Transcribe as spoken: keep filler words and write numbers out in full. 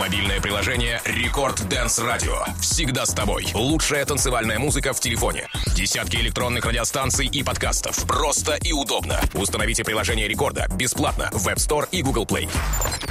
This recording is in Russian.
Мобильное приложение Рекорд Дэнс Радио. Всегда с тобой. Лучшая танцевальная музыка в телефоне. Десятки электронных радиостанций и подкастов. Просто и удобно. Установите приложение Рекорда бесплатно в App Store и Google Play.